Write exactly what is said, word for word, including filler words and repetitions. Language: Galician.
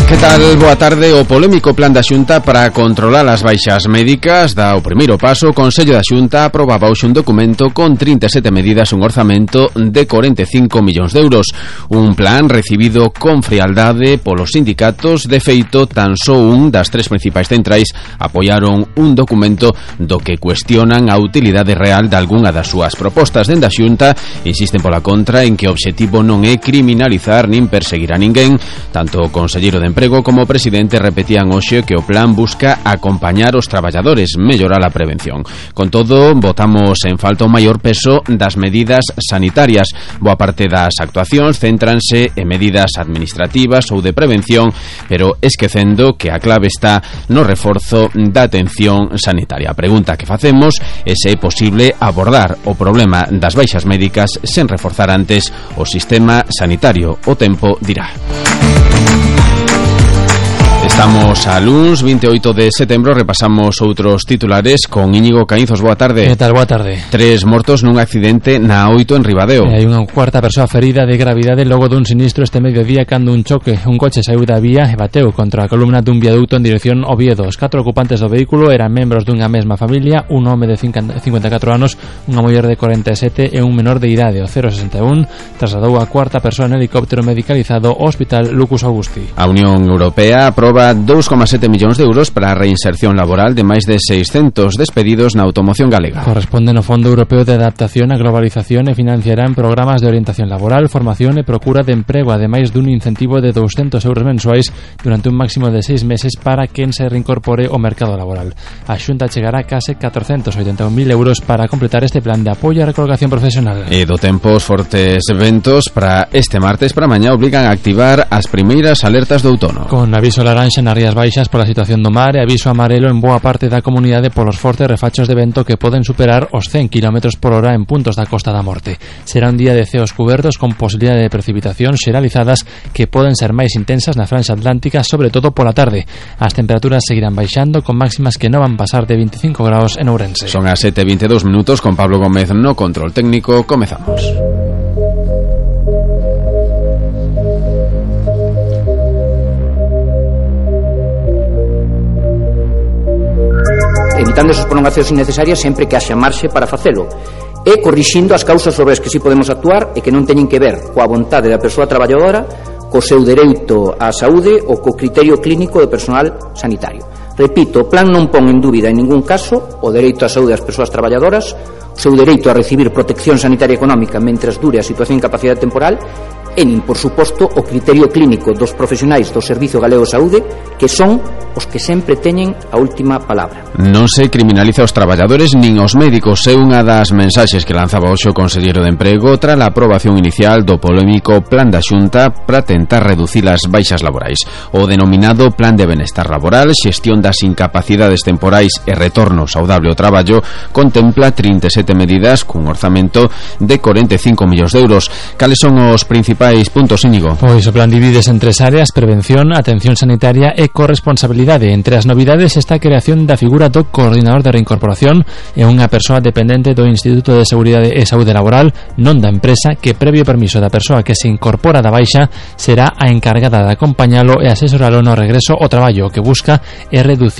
Que tal? Boa tarde. O polémico plan da Xunta para controlar as baixas médicas dá o primeiro paso. O Consello da Xunta aprobaba hoxe un documento con trinta e sete medidas, un orzamento de corenta e cinco millóns de euros. Un plan recibido con frialdade polos sindicatos. De feito, tan só un das tres principais centrais apoiaron un documento do que cuestionan a utilidade real de algunha das súas propostas. Dende a Xunta insisten pola contra en que o obxectivo non é criminalizar nin perseguir a ninguén. Tanto o conselleiro de Emprego como o presidente repetían hoxe que o plan busca acompañar os traballadores, mellorar a prevención. Con todo, votamos en falta o maior peso das medidas sanitarias. Boa parte das actuacións céntranse en medidas administrativas ou de prevención, pero esquecendo que a clave está no reforzo da atención sanitaria. A pregunta que facemos é se é posible abordar o problema das baixas médicas sen reforzar antes o sistema sanitario. O tempo dirá. Estamos a luns vinte e oito de setembro. Repasamos outros titulares con Íñigo Caínzos. Boa tarde. Que tal? Boa tarde. Tres mortos nun accidente na oito en Ribadeo. E hai unha cuarta persoa ferida de gravidade logo dun sinistro este mediodía cando un choque. Un coche saiu da vía e bateu contra a columna dun viaducto en dirección Oviedo. Os catro ocupantes do vehículo eran membros dunha mesma familia, un home de cincuenta e catro anos, unha muller de corenta e sete e un menor de idade. O cero sesenta e un trasladou a cuarta persoa en helicóptero medicalizado ao Hospital Lucus Augusti. A Unión Europea aproba dous coma sete millóns de euros para a reinserción laboral de máis de seiscentos despedidos na automoción galega. Corresponde no Fondo Europeo de Adaptación á Globalización e financiarán programas de orientación laboral, formación e procura de emprego, ademais dun incentivo de douscentos euros mensuais durante un máximo de seis meses para quen se reincorpore ao mercado laboral. A Xunta chegará case catrocentos oitenta e un mil euros para completar este plan de apoio á recolocación profesional. E do tempo, os fortes ventos para este martes para mañá obligan a activar as primeiras alertas do outono. Con aviso laranxa nas Rías Baixas pola situación do mar e aviso amarelo en boa parte da comunidade polos fortes refachos de vento que poden superar os cen kilómetros por hora en puntos da Costa da Morte. Será un día de ceos cubertos con posibilidade de precipitacións xeralizadas que poden ser máis intensas na franxa atlántica, sobre todo pola tarde. As temperaturas seguirán baixando con máximas que non van pasar de veinticinco graus en Ourense. Son as sete e vinte e dous minutos con Pablo Gómez no control técnico. Comezamos. Evitando esas prolongacións innecesarias sempre que haxa marxe para facelo e corrixindo as causas sobre as que si podemos actuar e que non teñen que ver coa vontade da persoa traballadora, co seu dereito á saúde ou co criterio clínico do personal sanitario. Repito, o plan non pon en dúbida en ningún caso o dereito á saúde das persoas traballadoras, o seu dereito a recibir protección sanitaria económica mentras dure a situación de incapacidade temporal e nin, por suposto, o criterio clínico dos profesionais do Servizo Galego de Saúde, que son os que sempre teñen a última palabra. Non se criminaliza os traballadores nin os médicos. É unha das mensaxes que lanzaba hoxe o conselleiro de Emprego tras a aprobación inicial do polémico Plan da Xunta para tentar reducir as baixas laborais. O denominado Plan de Benestar Laboral, xestión das incapacidades temporais e retorno saudable ao traballo, contempla trinta e sete medidas cun orzamento de corenta e cinco millóns de euros. Cales son os principais puntos, Íñigo? Pois o plan divides en tres áreas: prevención, atención sanitaria e corresponsabilidade. Entre as novidades está a creación da figura do coordinador de reincorporación e unha persoa dependente do Instituto de Seguridade e Saúde Laboral, non da empresa, que previo permiso da persoa que se incorpora da baixa será a encargada de acompañalo e asesoralo no regreso ao traballo. O que busca é reducir